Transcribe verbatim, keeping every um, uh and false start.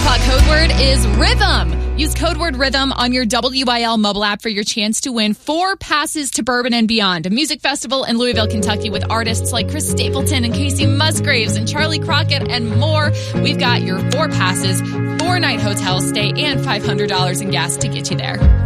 jackpot code word is rhythm. Use code word rhythm on your W I L mobile app for your chance to win four passes to Bourbon and Beyond, a music festival in Louisville, Kentucky with artists like Chris Stapleton and Casey Musgraves and Charlie Crockett and more. We've got your four passes, four-night hotel stay, and five hundred dollars in gas to get you there.